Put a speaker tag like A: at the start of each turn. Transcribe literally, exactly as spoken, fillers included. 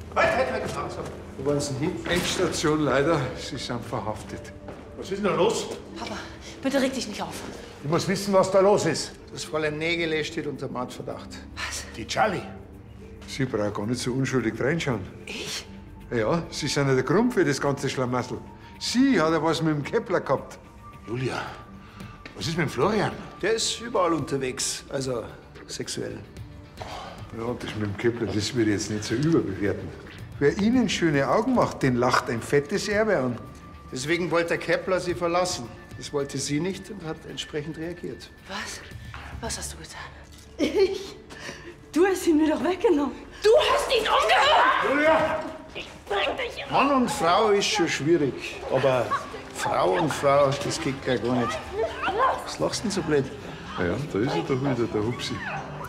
A: Halt, halt, halt, langsam. Wo wollen Sie hin?
B: Endstation leider. Sie sind verhaftet.
A: Was ist denn da los?
C: Papa, bitte reg dich nicht auf.
A: Ich muss wissen, was da los ist. Das Fräulein Nägele steht unter Mordverdacht.
C: Was?
A: Die Charlie.
B: Sie brauchen gar nicht so unschuldig reinschauen.
C: Ich?
B: Ja, Sie sind ja der Grund für das ganze Schlamassel. Sie hat ja was mit dem Kepler gehabt.
A: Julia, was ist mit dem Florian? Der ist überall unterwegs, also sexuell.
B: Ja, das mit dem Kepler, das würde ich jetzt nicht so überbewerten. Wer Ihnen schöne Augen macht, den lacht ein fettes Erbe an.
A: Deswegen wollte der Kepler sie verlassen. Das wollte sie nicht und hat entsprechend reagiert.
C: Was? Was hast du getan?
D: Ich? Du hast ihn mir doch weggenommen.
C: Du hast ihn umgebracht!
A: Julia! Mann und Frau ist schon schwierig, aber Frau und Frau, das geht gleich gar nicht. Was lachst du denn so blöd?
B: Ja, da ist er doch wieder, der Hupsi.